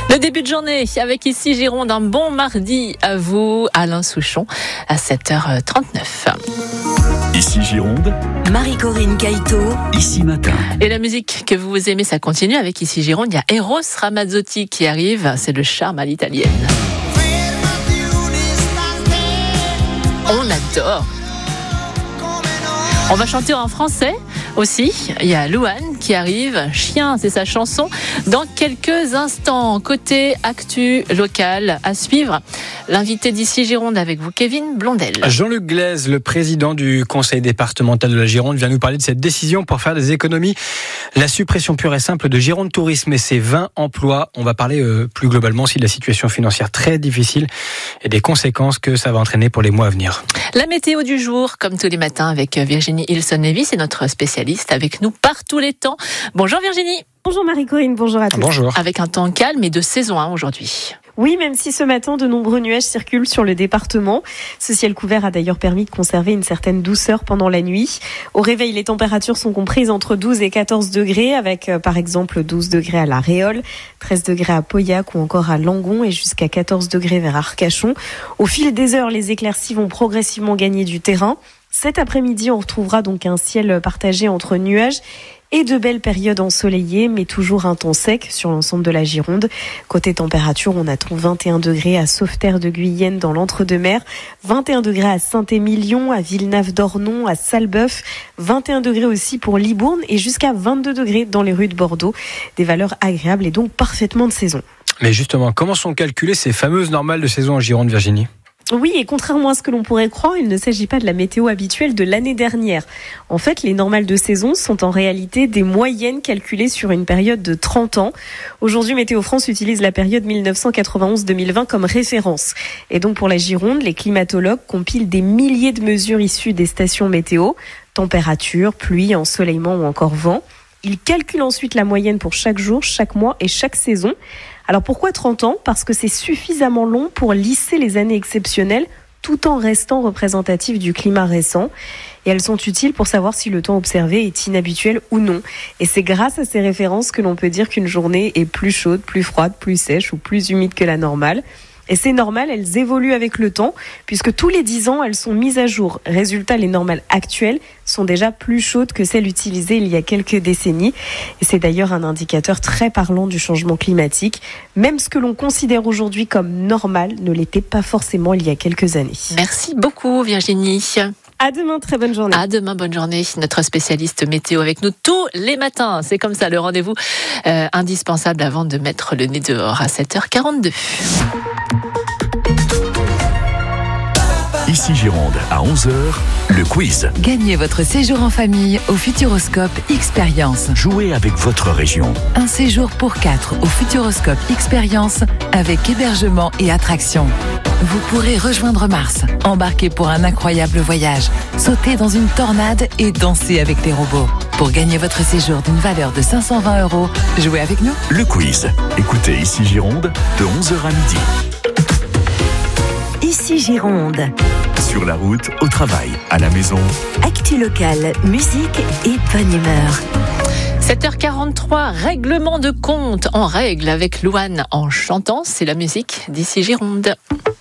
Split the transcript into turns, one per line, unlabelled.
Le début de journée avec ici Gironde, un bon mardi à vous, Alain Souchon, à 7h39.
Ici Gironde,
Marie-Corinne Caïto,
ici matin.
Et la musique que vous aimez, ça continue avec ici Gironde. Il y a Eros Ramazzotti qui arrive, c'est le charme à l'italienne. On adore. On va chanter en français aussi. Il y a Louane qui arrive. Chien, c'est sa chanson. Dans quelques instants, côté actu local à suivre. L'invité d'ici Gironde avec vous, Kevin Blondel.
Jean-Luc Glaise, le président du conseil départemental de la Gironde, vient nous parler de cette décision pour faire des économies. La suppression pure et simple de Gironde Tourisme et ses 20 emplois. On va parler plus globalement aussi de la situation financière très difficile et des conséquences que ça va entraîner pour les mois à venir.
La météo du jour, comme tous les matins avec Virginie Ilson-Lévy, c'est notre spécialiste avec nous par tous les temps. Bonjour Virginie.
Bonjour Marie-Corinne, bonjour à tous.
Bonjour.
Avec un temps calme et de saison aujourd'hui.
Oui, même si ce matin, de nombreux nuages circulent sur le département. Ce ciel couvert a d'ailleurs permis de conserver une certaine douceur pendant la nuit. Au réveil, les températures sont comprises entre 12 et 14 degrés, avec par exemple 12 degrés à La Réole, 13 degrés à Pauillac ou encore à Langon et jusqu'à 14 degrés vers Arcachon. Au fil des heures, les éclaircies vont progressivement gagner du terrain. Cet après-midi, on retrouvera donc un ciel partagé entre nuages et de belles périodes ensoleillées, mais toujours un temps sec sur l'ensemble de la Gironde. Côté température, on attend 21 degrés à Sauveterre de Guyenne dans l'Entre-deux-Mers, 21 degrés à Saint-Émilion, à Villeneuve-d'Ornon, à Salbeuf, 21 degrés aussi pour Libourne et jusqu'à 22 degrés dans les rues de Bordeaux. Des valeurs agréables et donc parfaitement de saison.
Mais justement, comment sont calculées ces fameuses normales de saison en Gironde, Virginie ?
Oui, et contrairement à ce que l'on pourrait croire, il ne s'agit pas de la météo habituelle de l'année dernière. En fait, les normales de saison sont en réalité des moyennes calculées sur une période de 30 ans. Aujourd'hui, Météo France utilise la période 1991-2020 comme référence. Et donc pour la Gironde, les climatologues compilent des milliers de mesures issues des stations météo, température, pluie, ensoleillement ou encore vent. Ils calculent ensuite la moyenne pour chaque jour, chaque mois et chaque saison. Alors pourquoi 30 ans ? Parce que c'est suffisamment long pour lisser les années exceptionnelles tout en restant représentatif du climat récent. Et elles sont utiles pour savoir si le temps observé est inhabituel ou non. Et c'est grâce à ces références que l'on peut dire qu'une journée est plus chaude, plus froide, plus sèche ou plus humide que la normale. Et ces normales, elles évoluent avec le temps, puisque tous les 10 ans, elles sont mises à jour. Résultat, les normales actuelles sont déjà plus chaudes que celles utilisées il y a quelques décennies. Et c'est d'ailleurs un indicateur très parlant du changement climatique. Même ce que l'on considère aujourd'hui comme normal ne l'était pas forcément il y a quelques années.
Merci beaucoup Virginie.
À demain, très bonne journée.
À demain, bonne journée. Notre spécialiste météo avec nous tous les matins. C'est comme ça, le rendez-vous indispensable avant de mettre le nez dehors à 7h42.
Ici Gironde, à 11h, le quiz.
gagnez votre séjour en famille au Futuroscope Expérience.
Jouez avec votre région.
Un séjour pour 4 au Futuroscope Expérience avec hébergement et attraction. Vous pourrez rejoindre Mars, embarquer pour un incroyable voyage, sauter dans une tornade et danser avec les robots. Pour gagner votre séjour d'une valeur de 520 €, jouez avec nous.
Le quiz. Écoutez Ici Gironde, de 11h à midi.
Ici Gironde.
Sur la route, au travail, à la maison.
Actu locale, musique et bonne humeur.
7h43, règlement de compte en règle avec Louane en chantant. C'est la musique d'ici Gironde.